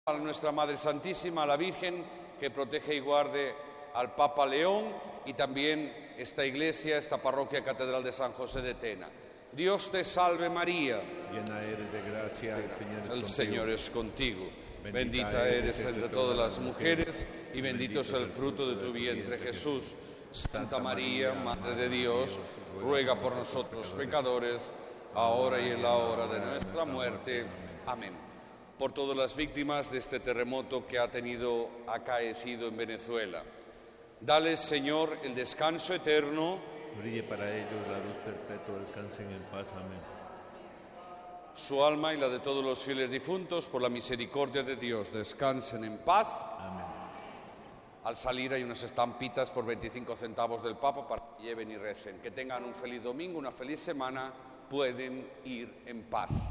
A nuestra Madre Santísima, a la Virgen, que protege y guarde al Papa León y también esta iglesia, esta parroquia catedral de San José de Tena. Dios te salve María, llena eres de gracia, el Señor es contigo. Bendita eres entre todas las mujeres y bendito es el fruto de tu vientre, Jesús. Santa María, Madre de Dios, ruega por nosotros pecadores, ahora y en la hora de nuestra muerte. Amén. Por todas las víctimas de este terremoto que ha acaecido en Venezuela. Dales, Señor, el descanso eterno. Brille para ellos la luz perpetua, descansen en paz. Amén. Su alma y la de todos los fieles difuntos, por la misericordia de Dios, descansen en paz. Amén. Al salir hay unas estampitas por 25 centavos del Papa para que lleven y recen. Que tengan un feliz domingo, una feliz semana, pueden ir en paz.